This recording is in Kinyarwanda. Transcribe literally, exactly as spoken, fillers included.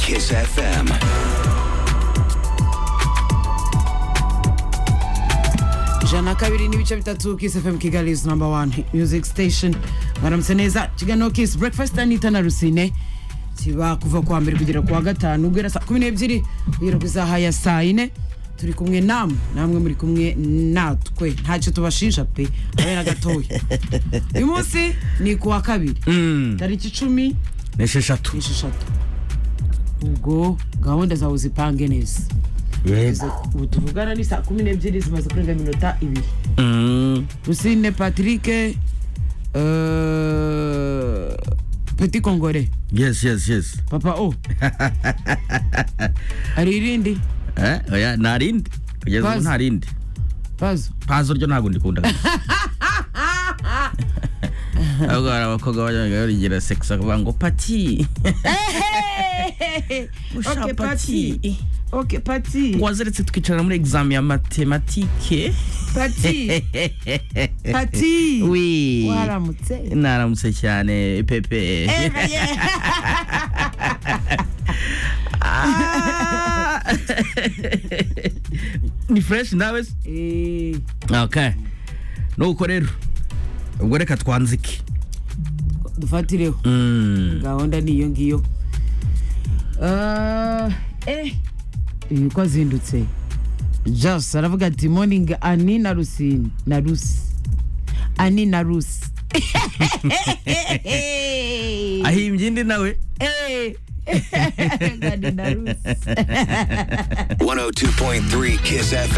Kiss F M. Jana kabiri n'ibice bitatu Kiss F M Kigali is number one music station. Mwaramutse neza Kiganiro Kiss Breakfast Anita na Rusine kiba kuva kwa mbere kugera kwa gatanu ubwira saa kumi n'ebyiri kugera ku isaha ya saa ine turi kumwe namwe namwe muri kumwe natwe ntacyo tubashinja pe abera gatoya. Uyu munsi ni kuwa kabiri tariki icumi n'esheshatu n'esheshatu ubwo gahunda zawe zipange neza. yego ubu tuvugana ni saa kumi n'ebyiri zimaze kurenga iminota ibiri. mm Rusine Patrick euh Petit Congolais. yes yes yes Papa O. Aririndi. eh oya narindi kugeza Paz. ubu ntarindi Pazo. pazo ryo ntago ndikunda ahubwo hari abakobwa bajyaga barigira sex akavuga ngo pati Okay, Pati. Okay, Pati. wazeretse tukicara muri exam ya matematike Pati. Pati. oui Waramutse. naramutse cyane pepe Ah. ni fresh nawe se? Eh, okay nuko rero ubwo reka twanzike dufatireho. mm Gahunda niyo ngiyo. Uh, eh yuko azindutse just aravuga ati morning Ani na Rusine na Rusi Ani na Rusi ahimbye indi nawe eh Ani na Rusi one oh two point three Kiss F M.